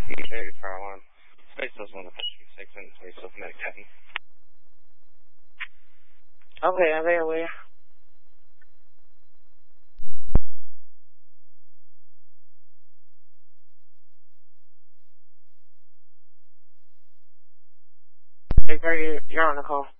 Okay, Power 1. Space Dose 1, 6 and Space Dose Medic Captain. Okay, I'm there with you. Hey, Greg, you're on the call.